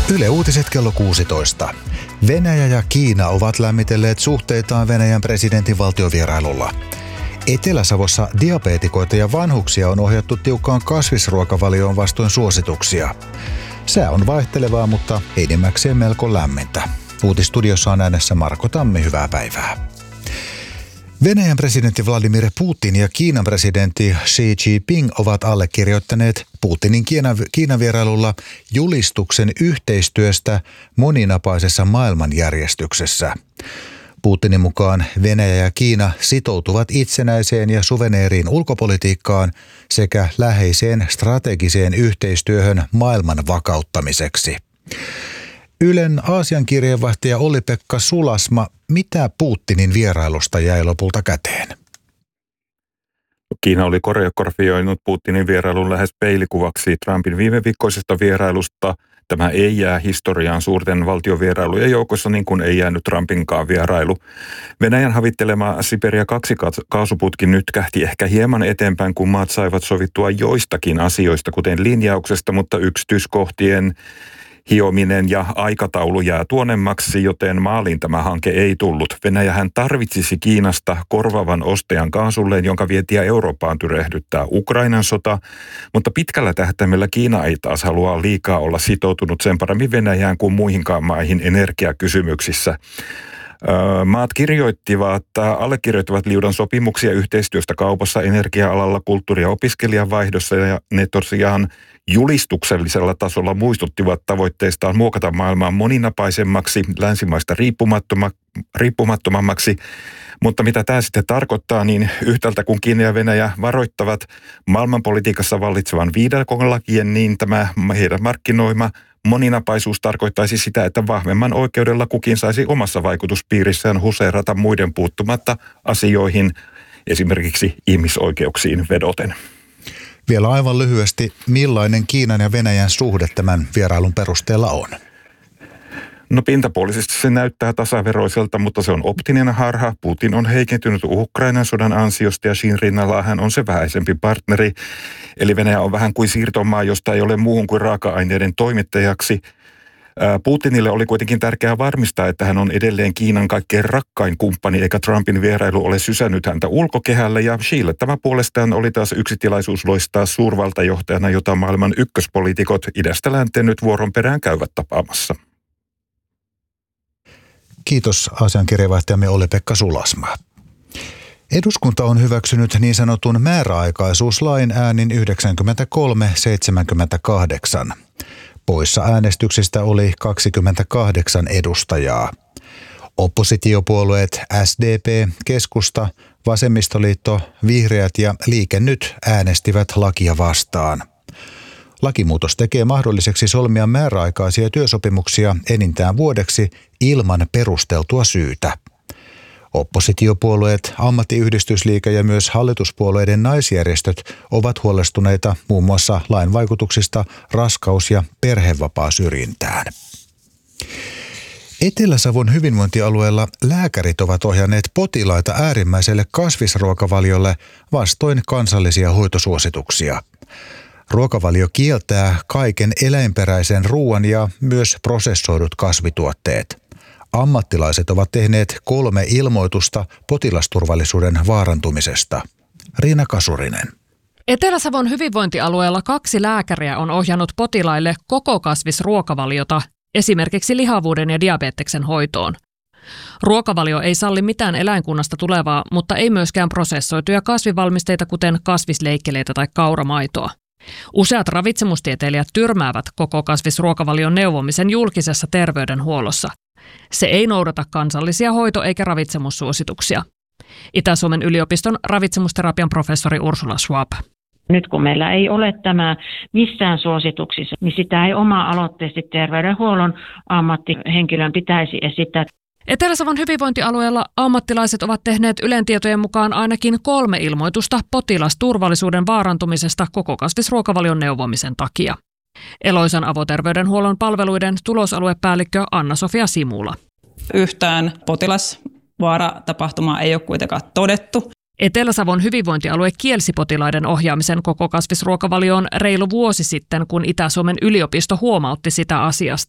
Yle Uutiset kello 16. Venäjä ja Kiina ovat lämmitelleet suhteitaan Venäjän presidentin valtiovierailulla. Etelä-Savossa diabeetikoita ja vanhuksia on ohjattu tiukkaan kasvisruokavalioon vastoin suosituksia. Sää on vaihtelevaa, mutta enimmäkseen melko lämmintä. Uutistudiossa on äänessä Marko Tammi, hyvää päivää. Venäjän presidentti Vladimir Putin ja Kiinan presidentti Xi Jinping ovat allekirjoittaneet Putinin Kiinan vierailulla julistuksen yhteistyöstä moninapaisessa maailmanjärjestyksessä. Putinin mukaan Venäjä ja Kiina sitoutuvat itsenäiseen ja suveneeriin ulkopolitiikkaan sekä läheiseen strategiseen yhteistyöhön maailman vakauttamiseksi. Ylen Aasian kirjeenvaihtaja Olli-Pekka Sulasma, mitä Putinin vierailusta jäi lopulta käteen? Kiina oli koreografioinut Putinin vierailun lähes peilikuvaksi Trumpin viime viikkoisesta vierailusta. Tämä ei jää historiaan suurten valtiovierailujen joukossa, niin kuin ei jäänyt Trumpinkaan vierailu. Venäjän havittelema Siberia 2 kaasuputki nyt kähti ehkä hieman eteenpäin, kun maat saivat sovittua joistakin asioista, kuten linjauksesta, mutta yksityiskohtien hiominen ja aikataulu jää tuonemmaksi, joten maaliin tämä hanke ei tullut. Venäjähän tarvitsisi Kiinasta korvaavan ostajan kaasulleen, jonka vietiä Eurooppaan tyrehdyttää Ukrainan sota, mutta pitkällä tähtäimellä Kiina ei taas halua liikaa olla sitoutunut sen paremmin Venäjään kuin muihinkaan maihin energiakysymyksissä. Maat allekirjoittivat liudan sopimuksia yhteistyöstä kaupassa, energia-alalla, kulttuuri- ja opiskelijavaihdossa, ja ne tosiaan julistuksellisella tasolla muistuttivat tavoitteistaan muokata maailmaa moninapaisemmaksi, länsimaista riippumattomammaksi. Mutta mitä tämä sitten tarkoittaa, niin yhtäältä kun Kiina ja Venäjä varoittavat maailmanpolitiikassa vallitsevan viidakon-lakien, niin tämä heidän markkinoima moninapaisuus tarkoittaisi sitä, että vahvemman oikeudella kukin saisi omassa vaikutuspiirissään huseerata muiden puuttumatta asioihin, esimerkiksi ihmisoikeuksiin vedoten. Vielä aivan lyhyesti, millainen Kiinan ja Venäjän suhde tämän vierailun perusteella on? No pintapuolisesti se näyttää tasaveroiselta, mutta se on optinen harha. Putin on heikentynyt Ukrainan sodan ansiosta ja Xin rinnalla hän on se vähäisempi partneri. Eli Venäjä on vähän kuin siirtomaa, josta ei ole muuhun kuin raaka-aineiden toimittajaksi. Putinille oli kuitenkin tärkeää varmistaa, että hän on edelleen Kiinan kaikkein rakkain kumppani, eikä Trumpin vierailu ole sysännyt häntä ulkokehälle. Ja Xille tämä puolestaan oli taas yksi tilaisuus loistaa suurvaltajohtajana, jota maailman ykköspoliitikot idästä länteen nyt vuoron perään käyvät tapaamassa. Kiitos Aasian kirjeenvaihtajamme Olli-Pekka Sulasma. Eduskunta on hyväksynyt niin sanotun määräaikaisuuslain äänin 93-78. Poissa äänestyksistä oli 28 edustajaa. Oppositiopuolueet SDP, Keskusta, Vasemmistoliitto, Vihreät ja Liike Nyt äänestivät lakia vastaan. Lakimuutos tekee mahdolliseksi solmia määräaikaisia työsopimuksia enintään vuodeksi ilman perusteltua syytä. Oppositiopuolueet, ammattiyhdistysliike ja myös hallituspuolueiden naisjärjestöt ovat huolestuneita muun muassa lain vaikutuksista raskaus- ja perhevapaasyrjintään. Etelä-Savon hyvinvointialueella lääkärit ovat ohjanneet potilaita äärimmäiselle kasvisruokavaliolle vastoin kansallisia hoitosuosituksia. Ruokavalio kieltää kaiken eläinperäisen ruoan ja myös prosessoidut kasvituotteet. Ammattilaiset ovat tehneet 3 ilmoitusta potilasturvallisuuden vaarantumisesta. Riina Kasurinen. Etelä-Savon hyvinvointialueella 2 lääkäriä on ohjannut potilaille koko kasvisruokavaliota, esimerkiksi lihavuuden ja diabeteksen hoitoon. Ruokavalio ei salli mitään eläinkunnasta tulevaa, mutta ei myöskään prosessoituja kasvivalmisteita, kuten kasvisleikkeleitä tai kauramaitoa. Useat ravitsemustieteilijät tyrmäävät koko kasvisruokavalion neuvomisen julkisessa terveydenhuollossa. Se ei noudata kansallisia hoito- eikä ravitsemussuosituksia. Itä-Suomen yliopiston ravitsemusterapian professori Ursula Schwab. Nyt kun meillä ei ole tämä missään suosituksissa, niin sitä ei oma-aloitteisesti terveydenhuollon ammattihenkilön pitäisi esittää. Etelä-Savon hyvinvointialueella ammattilaiset ovat tehneet Ylen tietojen mukaan ainakin 3 ilmoitusta potilasturvallisuuden vaarantumisesta koko kasvisruokavalion neuvomisen takia. Eloisan avoterveydenhuollon palveluiden tulosaluepäällikkö Anna-Sofia Simula. Yhtään potilasvaaratapahtumaa ei ole kuitenkaan todettu. Etelä-Savon hyvinvointialue kielsi potilaiden ohjaamisen koko kasvisruokavalioon reilu vuosi sitten, kun Itä-Suomen yliopisto huomautti sitä asiasta.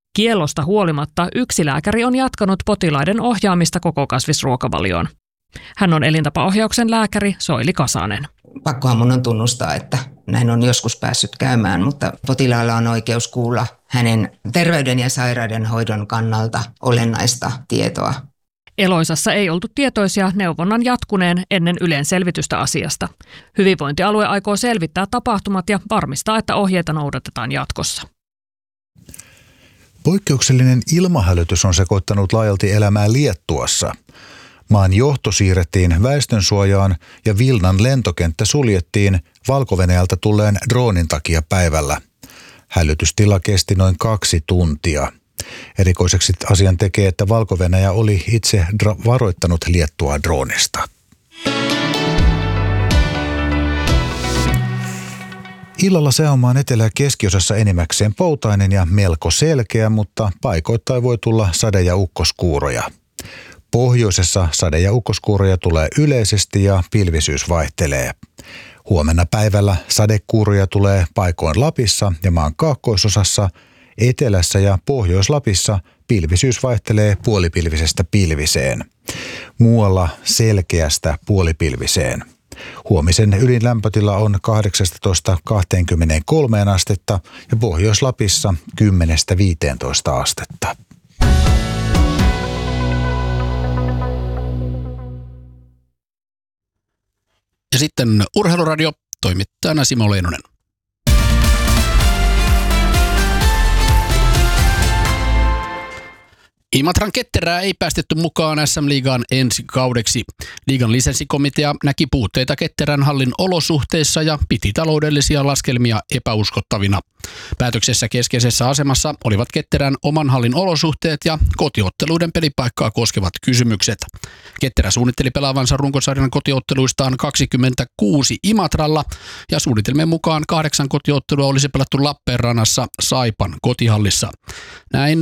Kiellosta huolimatta yksi lääkäri on jatkanut potilaiden ohjaamista kokokasvisruokavalioon. Hän on elintapaohjauksen lääkäri Soili Kasanen. Pakkohan mun on tunnustaa, että näin on joskus päässyt käymään, mutta potilaalla on oikeus kuulla hänen terveyden ja sairauden hoidon kannalta olennaista tietoa. Eloisassa ei oltu tietoisia neuvonnan jatkuneen ennen Ylen selvitystä asiasta. Hyvinvointialue aikoo selvittää tapahtumat ja varmistaa, että ohjeita noudatetaan jatkossa. Poikkeuksellinen ilmahälytys on sekoittanut laajalti elämää Liettuassa. Maan johto siirrettiin väestönsuojaan ja Vilnan lentokenttä suljettiin Valko-Venäjältä tulleen droonin takia päivällä. Hälytystila kesti noin 2 tuntia. Erikoiseksi asian tekee, että Valko-Venäjä oli itse varoittanut Liettua droonista. Illalla sääomaan etelä- ja keskiosassa enimmäkseen poutainen ja melko selkeä, mutta paikoittain voi tulla sade- ja ukkoskuuroja. Pohjoisessa sade- ja ukkoskuuroja tulee yleisesti ja pilvisyys vaihtelee. Huomenna päivällä sadekuuroja tulee paikoin Lapissa ja maan kaakkoisosassa, etelässä ja Pohjois-Lapissa pilvisyys vaihtelee puolipilvisestä pilviseen. Muualla selkeästä puolipilviseen. Huomisen ylin lämpötila on 18–23 astetta ja Pohjois-Lapissa 10–15 astetta. Ja sitten Urheiluradio, toimittajana Simo Leinonen. Imatran Ketterää ei päästetty mukaan SM-liigaan ensi kaudeksi. Liigan lisenssikomitea näki puutteita Ketterän hallin olosuhteissa ja piti taloudellisia laskelmia epäuskottavina. Päätöksessä keskeisessä asemassa olivat Ketterän oman hallin olosuhteet ja kotiotteluiden pelipaikkaa koskevat kysymykset. Ketterä suunnitteli pelaavansa runkosarjan kotiotteluistaan 26 Imatralla ja suunnitelmien mukaan 8 kotiottelua olisi pelattu Lappeenrannassa Saipan kotihallissa. Näin